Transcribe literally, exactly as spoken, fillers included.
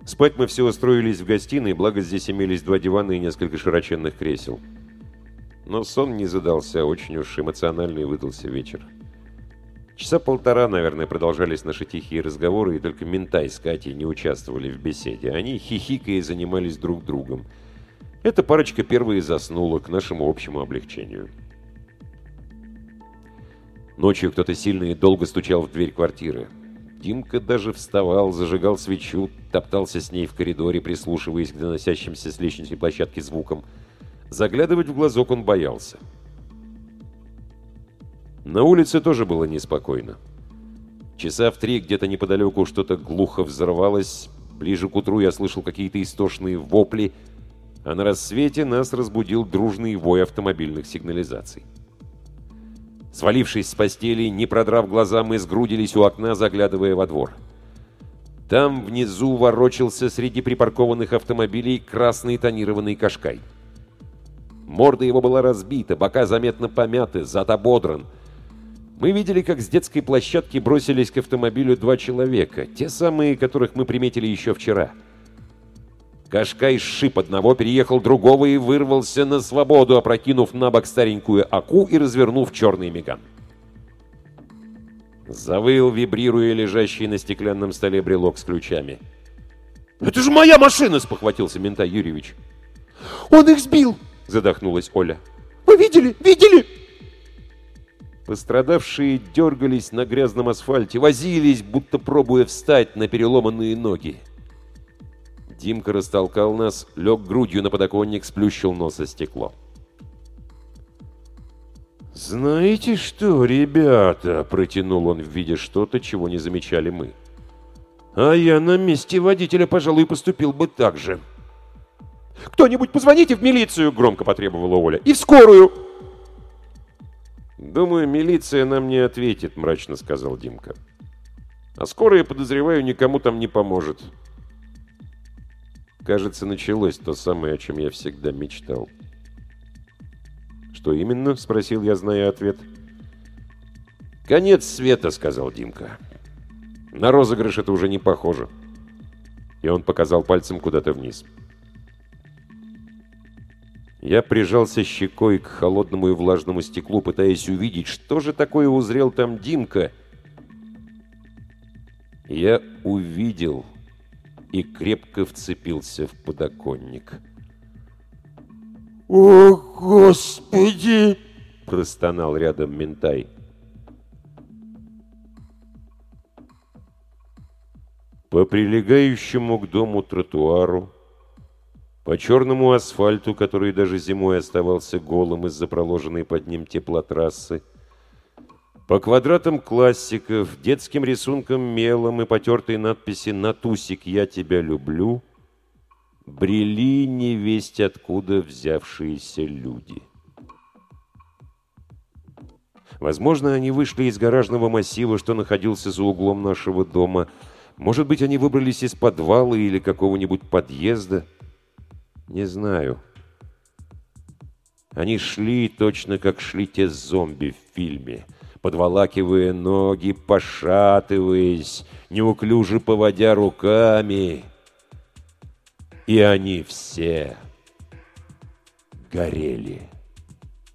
Спать мы все устроились в гостиной, благо здесь имелись два дивана и несколько широченных кресел. Но сон не задался, очень уж эмоциональный выдался вечер. Часа полтора, наверное, продолжались наши тихие разговоры, и только Минтай с Катей не участвовали в беседе. Они, хихикая, занимались друг другом. Эта парочка первая заснула к нашему общему облегчению. Ночью кто-то сильно и долго стучал в дверь квартиры. Димка даже вставал, зажигал свечу, топтался с ней в коридоре, прислушиваясь к доносящимся с лестничной площадки звукам. Заглядывать в глазок он боялся. На улице тоже было неспокойно. Часа в три где-то неподалеку что-то глухо взорвалось. Ближе к утру я слышал какие-то истошные вопли, а на рассвете нас разбудил дружный вой автомобильных сигнализаций. Свалившись с постели, не продрав глаза, мы сгрудились у окна, заглядывая во двор. Там внизу ворочался среди припаркованных автомобилей красный тонированный Кашкай. Морда его была разбита, бока заметно помяты, зад ободран. Мы видели, как с детской площадки бросились к автомобилю два человека, те самые, которых мы приметили еще вчера. Кашкай сшиб одного, переехал другого и вырвался на свободу, опрокинув на бок старенькую Аку и развернув черный Меган. Завыл, вибрируя лежащий на стеклянном столе брелок с ключами. «Это же моя машина!» — спохватился Минтай Юрьевич. «Он их сбил!» — задохнулась Оля. «Вы видели? Видели?» Пострадавшие дергались на грязном асфальте, возились, будто пробуя встать на переломанные ноги. Димка растолкал нас, лег грудью на подоконник, сплющил нос о стекло. «Знаете что, ребята?» — протянул он, в виде что-то, чего не замечали мы. «А я на месте водителя, пожалуй, поступил бы так же». «Кто-нибудь позвоните в милицию!» — громко потребовала Оля. «И в скорую!» «Думаю, милиция нам не ответит», — мрачно сказал Димка. «А скорая, подозреваю, никому там не поможет». Кажется, началось то самое, о чем я всегда мечтал. «Что именно?» — спросил я, зная ответ. «Конец света», — сказал Димка. «На розыгрыш это уже не похоже». И он показал пальцем куда-то вниз. Я прижался щекой к холодному и влажному стеклу, пытаясь увидеть, что же такое узрел там Димка. Я увидел и крепко вцепился в подоконник. «О, Господи!» — простонал рядом Минтай. По прилегающему к дому тротуару, по черному асфальту, который даже зимой оставался голым из-за проложенной под ним теплотрассы, по квадратам классиков, детским рисункам мелом и потертой надписи «Натусик, я тебя люблю» брели невесть откуда взявшиеся люди. Возможно, они вышли из гаражного массива, что находился за углом нашего дома. Может быть, они выбрались из подвала или какого-нибудь подъезда. Не знаю. Они шли точно, как шли те зомби в фильме, подволакивая ноги, пошатываясь, неуклюже поводя руками. И они все горели.